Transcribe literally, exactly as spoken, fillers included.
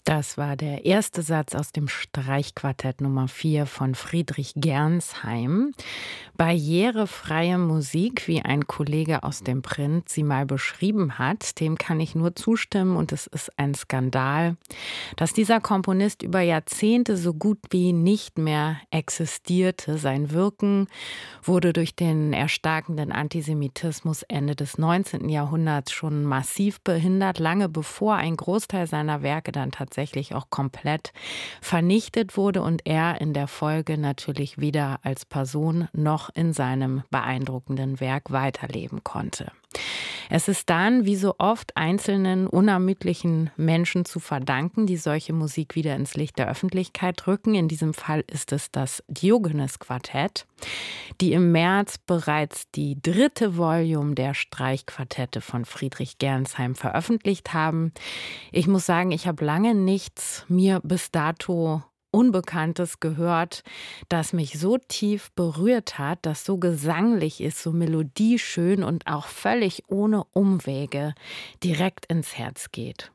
Das war der erste Satz aus dem Streichquartett Nummer vier von Friedrich Gernsheim. Barrierefreie Musik, wie ein Kollege aus dem Print sie mal beschrieben hat, dem kann ich nur zustimmen und es ist ein Skandal, dass dieser Komponist über Jahrzehnte so gut wie nicht mehr existierte. Sein Wirken wurde durch den erstarkenden Antisemitismus Ende des neunzehnten. Jahrhunderts schon massiv behindert, lange bevor ein Großteil seiner Werke dann tatsächlich auch komplett vernichtet wurde und er in der Folge natürlich weder als Person noch in seinem beeindruckenden Werk weiterleben konnte. Es ist dann, wie so oft, einzelnen unermüdlichen Menschen zu verdanken, die solche Musik wieder ins Licht der Öffentlichkeit rücken. In diesem Fall ist es das Diogenes-Quartett, die im März bereits die dritte Volume der Streichquartette von Friedrich Gernsheim veröffentlicht haben. Ich muss sagen, ich habe lange nichts mir bis dato Unbekanntes gehört, das mich so tief berührt hat, das so gesanglich ist, so melodieschön und auch völlig ohne Umwege direkt ins Herz geht.